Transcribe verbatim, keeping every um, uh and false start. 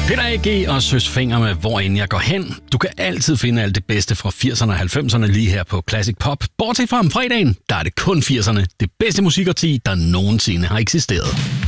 Peter A G og Søs Fenger med Hvor end jeg går hen. Du kan altid finde alt det bedste fra firserne og halvfemserne lige her på Classic Pop. Bortset fra om fredagen, der er det kun firserne. Det bedste musikårti, der nogensinde har eksisteret.